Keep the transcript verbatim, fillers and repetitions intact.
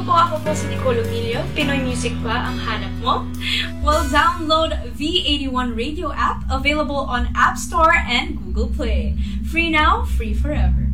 po, ako po si Nicole Emilio. Pinoy Music ba ang hanap mo? Well, download V eighty-one Radio app, available on App Store and Google Play. Free now, free forever.